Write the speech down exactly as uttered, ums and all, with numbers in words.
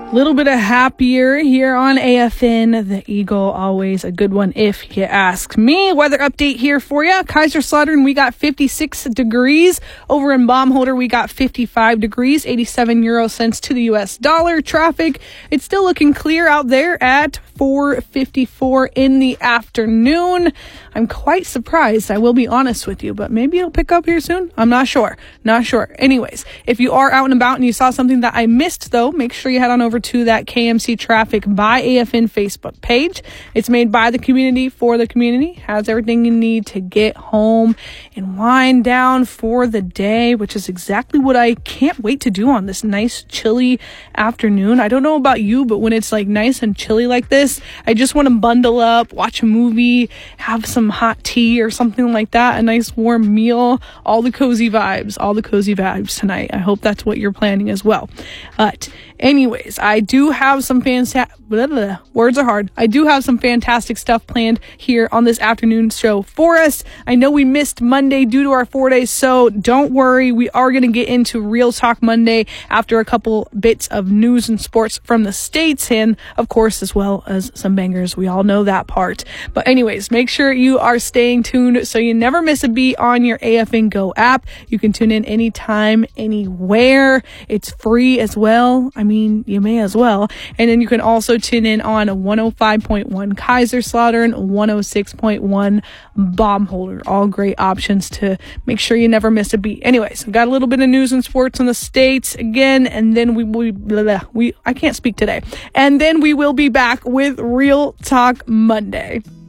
Little bit of happier here on A F N. The Eagle, always a good one if you ask me. Weather update here for you. Kaiserslautern, we got fifty-six degrees. Over in Baumholder, we got fifty-five degrees, eighty-seven euro cents to the U S dollar. Traffic, it's still looking clear out there at four fifty-four in the afternoon. I'm quite surprised, I will be honest with you, but maybe it'll pick up here soon. I'm not sure. Not sure. Anyways, if you are out and about and you saw something that I missed, though, make sure you head on over to that K M C Traffic by A F N Facebook page. It's made by the community for the community. Has everything you need to get home and wind down for the day, which is exactly what I can't wait to do on this nice chilly afternoon. I don't know about you, but when it's like nice and chilly like this, I just want to bundle up, watch a movie, have some hot tea or something like that, a nice warm meal, all the cozy vibes, all the cozy vibes tonight. I hope that's what you're planning as well. But anyways, I do have some fantastic, words are hard. I do have some fantastic stuff planned here on this afternoon show for us. I know we missed Monday due to our four days, so don't worry. We are going to get into Real Talk Monday after a couple bits of news and sports from the States, and of course, as well as some bangers. We all know that part. But anyways, make sure you are staying tuned so you never miss a beat on your A F N Go app. You can tune in anytime, anywhere. It's free as well. I mean, you may as well. And then you can also tune in on one oh five point one Kaiserslautern, one oh six point one Baumholder. All great options to make sure you never miss a beat. Anyways, I've got a little bit of news and sports in the States again, and then we will, blah, blah, we, I can't speak today. And then we will be back with Real Talk Monday.